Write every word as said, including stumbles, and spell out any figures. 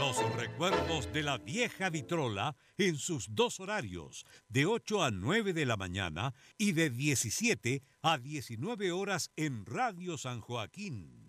Los recuerdos de la vieja vitrola en sus dos horarios, de ocho a nueve de la mañana y de diecisiete a diecinueve horas en Radio San Joaquín.